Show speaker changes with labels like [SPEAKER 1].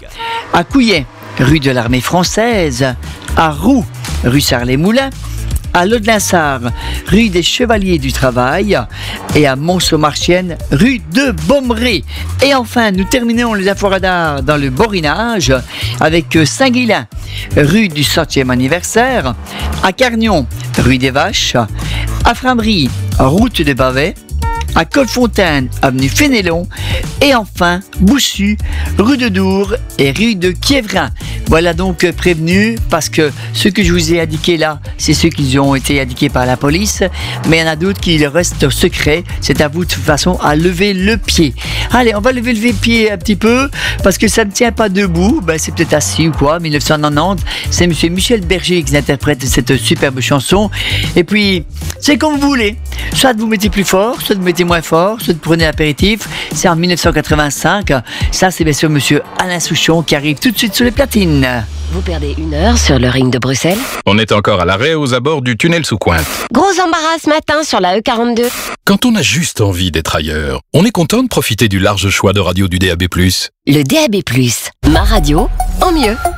[SPEAKER 1] À Couillet, rue de l'Armée française. À Roux, rue Sarles-les-Moulins. À Lodlinsart, rue des Chevaliers du Travail, et à Mont-Saint-Marchienne, rue de Baumery. Et enfin, nous terminons les Aforadars dans le Borinage avec Saint-Guilain, rue du 100e anniversaire, à Carnion, rue des Vaches, à Framery, route de Bavet, à Colfontaine, avenue Fénélon, et enfin Boussu, rue de Dour et rue de Quiévrin. Voilà donc prévenu, parce que ceux que je vous ai indiqués là, c'est ceux qui ont été indiqués par la police, mais il y en a d'autres qui restent secrets. C'est à vous de toute façon à lever le pied. Allez, on va lever le pied un petit peu, parce que ça ne tient pas debout. C'est peut-être assis ou quoi. 1990, c'est monsieur Michel Berger qui interprète cette superbe chanson. Et puis, c'est comme vous voulez. Soit vous mettez plus fort, soit vous mettez moins fort, soit vous prenez l'apéritif. C'est en 1985. Ça, c'est bien sûr monsieur Alain Souchon qui arrive tout de suite sur les platines.
[SPEAKER 2] Vous perdez 1 heure sur le ring de Bruxelles.
[SPEAKER 3] On est encore à l'arrêt aux abords du tunnel sous Cointe.
[SPEAKER 2] Gros embarras ce matin sur la E42.
[SPEAKER 3] Quand on a juste envie d'être ailleurs, on est content de profiter du large choix de radio du DAB+.
[SPEAKER 2] Le DAB+, ma radio en mieux.